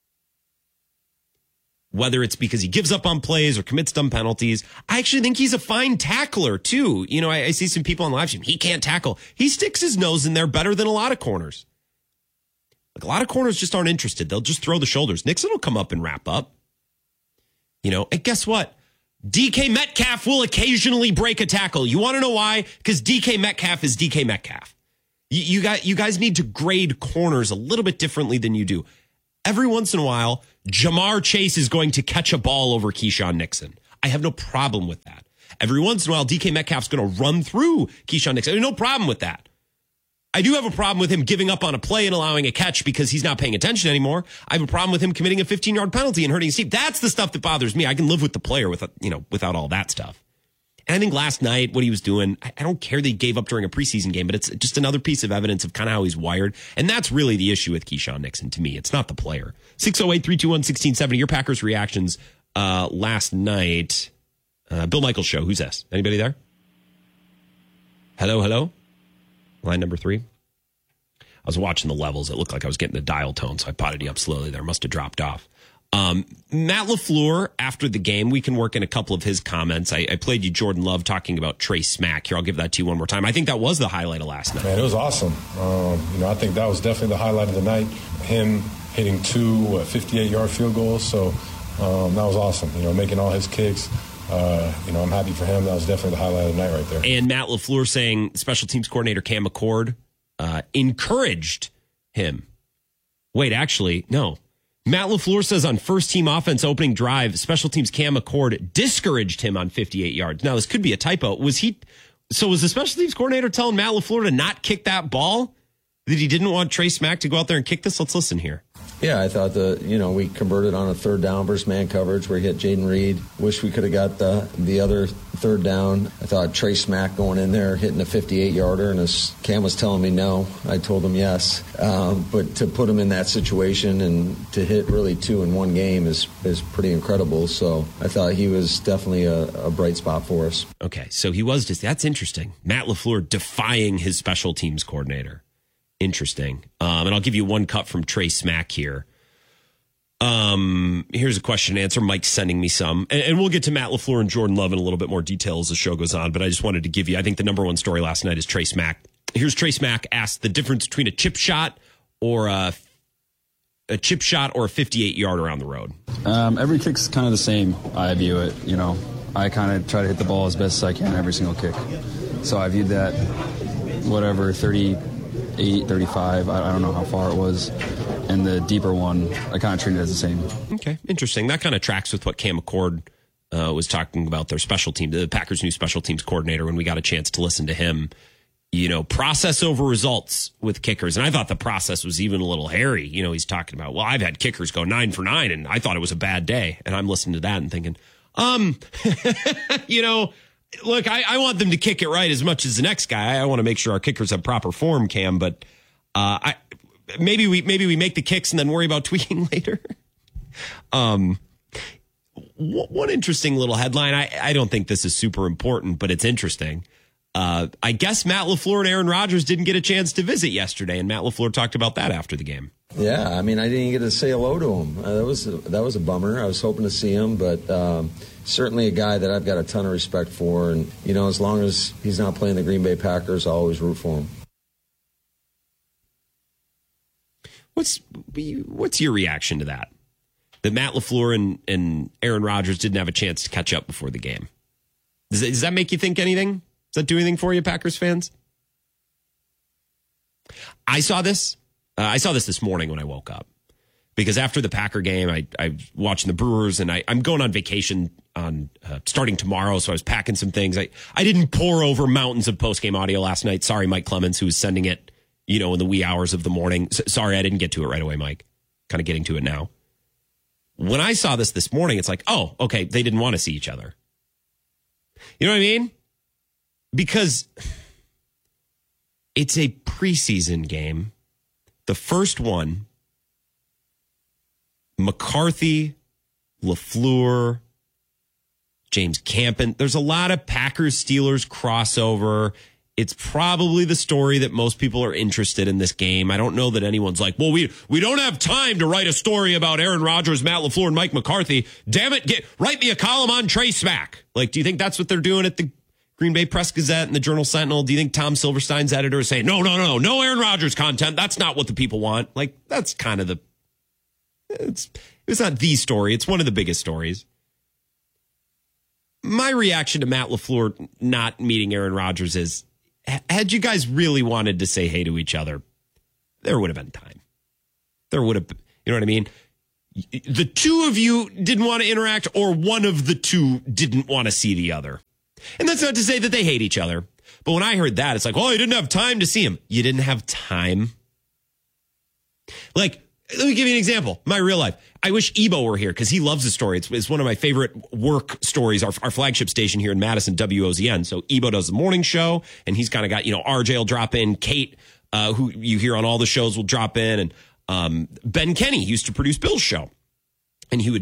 Whether it's because he gives up on plays or commits dumb penalties. I actually think he's a fine tackler, too. You know, I, I see some people on live stream. He can't tackle. He sticks his nose in there better than a lot of corners. Like a lot of corners just aren't interested. They'll just throw the shoulders. Nixon will come up and wrap up. You know, and guess what? D K Metcalf will occasionally break a tackle. You want to know why? Because D K Metcalf is D K Metcalf. You, you got you guys need to grade corners a little bit differently than you do. Every once in a while, Jamar Chase is going to catch a ball over Keyshawn Nixon. I have no problem with that. Every once in a while, D K Metcalf's going to run through Keyshawn Nixon. I have no problem with that. I do have a problem with him giving up on a play and allowing a catch because he's not paying attention anymore. I have a problem with him committing a fifteen-yard penalty and hurting his team. That's the stuff that bothers me. I can live with the player with, you know, without all that stuff. And I think last night, what he was doing, I don't care that he gave up during a preseason game, but it's just another piece of evidence of kind of how he's wired. And that's really the issue with Keyshawn Nixon to me. It's not the player. six oh eight, three two one, one six seven zero. Your Packers reactions uh, last night. Uh, Bill Michaels show. Who's this? Anybody there? Hello, hello? Line number three. I was watching the levels. It looked like I was getting the dial tone, so I potted you up slowly there. Must have dropped off. Um, Matt LaFleur, after the game, we can work in a couple of his comments. I, I played you Jordan Love talking about Trey Smack. Here, I'll give that to you one more time. I think that was the highlight of last night. Man, it was awesome. Um, you know, I think that was definitely the highlight of the night. Him hitting two fifty-eight-yard field goals. So um, that was awesome. You know, making all his kicks. Uh, you know, I'm happy for him. That was definitely the highlight of the night right there. And Matt LaFleur saying special teams coordinator Cam McCord uh, encouraged him. Wait, actually, no. Matt LaFleur says on first team offense opening drive, special teams Cam McCord discouraged him on fifty-eight yards. Now, this could be a typo. Was he? So was the special teams coordinator telling Matt LaFleur to not kick that ball? That he didn't want Trey Smack to go out there and kick this? Let's listen here. Yeah, I thought the you know we converted on a third down versus man coverage where he hit Jaden Reed. Wish we could have got the the other third down. I thought Trey Smack going in there hitting a fifty-eight yarder, and as Cam was telling me no, I told him yes. Um, but to put him in that situation and to hit really two in one game is is pretty incredible. So I thought he was definitely a, a bright spot for us. Okay, so he was just that's interesting. Matt LaFleur defying his special teams coordinator. Interesting. Um, and I'll give you one cut from Trey Smack here. Um, here's a question and answer. Mike's sending me some. And, and we'll get to Matt LaFleur and Jordan Love in a little bit more detail as the show goes on. But I just wanted to give you, I think the number one story last night is Trey Smack. Here's Trey Smack asked the difference between a chip shot or a, a chip shot or a fifty-eight yard around the road. Um, every kick's kind of the same. I view it, you know, I kind of try to hit the ball as best as I can every single kick. So I viewed that, whatever, thirty-eight, thirty-five, I, I don't know how far it was. And the deeper one, I kind of treat it as the same. Okay, interesting. That kind of tracks with what Cam McCord uh, was talking about, their special team, the Packers' new special teams coordinator, when we got a chance to listen to him. You know, process over results with kickers. And I thought the process was even a little hairy. You know, he's talking about, well, I've had kickers go nine for nine, and I thought it was a bad day. And I'm listening to that and thinking, um, you know, look, I, I want them to kick it right as much as the next guy. I want to make sure our kickers have proper form, Cam, but uh, I maybe we maybe we make the kicks and then worry about tweaking later. um, w- one interesting little headline. I, I don't think this is super important, but it's interesting. Uh, I guess Matt LaFleur and Aaron Rodgers didn't get a chance to visit yesterday, and Matt LaFleur talked about that after the game. Yeah, I mean, I didn't get to say hello to him. Uh, that was that was a bummer. I was hoping to see him, but um, certainly a guy that I've got a ton of respect for. And, you know, as long as he's not playing the Green Bay Packers, I'll always root for him. What's what's your reaction to that? That Matt LaFleur and, and Aaron Rodgers didn't have a chance to catch up before the game. Does that, does that make you think anything? Does that do anything for you, Packers fans? I saw this. Uh, I saw this this morning when I woke up. Because after the Packer game, I, I was watching the Brewers, and I, I'm going on vacation on uh, starting tomorrow, so I was packing some things. I, I didn't pour over mountains of post-game audio last night. Sorry, Mike Clemens, who was sending it, you know, in the wee hours of the morning. S- sorry, I didn't get to it right away, Mike. Kind of getting to it now. When I saw this this morning, it's like, oh, okay, they didn't want to see each other. You know what I mean? Because it's a preseason game. The first one, McCarthy, LaFleur, James Campen. There's a lot of Packers-Steelers crossover. It's probably the story that most people are interested in this game. I don't know that anyone's like, well, we we don't have time to write a story about Aaron Rodgers, Matt LaFleur, and Mike McCarthy. Damn it, get write me a column on Trey Smack. Like, do you think that's what they're doing at the Green Bay Press Gazette and the Journal Sentinel? Do you think Tom Silverstein's editor is saying, no, no, no, no Aaron Rodgers content? That's not what the people want. Like, that's kind of the, it's, it's not the story. It's one of the biggest stories. My reaction to Matt LaFleur not meeting Aaron Rodgers is, had you guys really wanted to say hey to each other, there would have been time. There would have, you know what I mean? The two of you didn't want to interact, or one of the two didn't want to see the other. And that's not to say that they hate each other. But when I heard that, it's like, oh, you didn't have time to see him. You didn't have time? Like, let me give you an example. My real life. I wish Ebo were here because he loves the story. It's, it's one of my favorite work stories, our, our flagship station here in Madison, W O Z N. So Ebo does the morning show, and he's kind of got, you know, R J will drop in. Kate, uh, who you hear on all the shows, will drop in. And um, Ben Kenny used to produce Bill's show. And he would